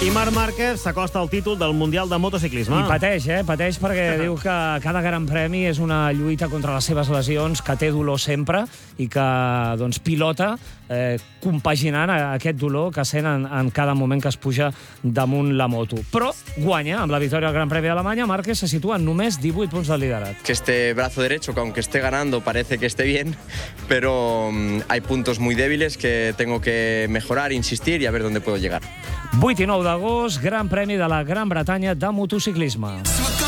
I Marc Márquez s'acosta al títol del Mundial de Motociclisme. I pateix, pateix perquè diu que cada gran premi és una lluita contra les seves lesions, que té dolor sempre i que doncs, pilota compaginant aquest dolor que sent en cada moment que es puja damunt la moto. Però guanya amb la victòria al Gran Premi d'Alemanya. Márquez se situa en només 18 punts del liderat. Que este brazo derecho, que aunque esté ganando, parece que esté bien, pero hay puntos muy débiles que tengo que mejorar, insistir y a ver dónde puedo llegar. 8 i 9 d'agost, Gran Premi de la Gran Bretanya de motociclisme.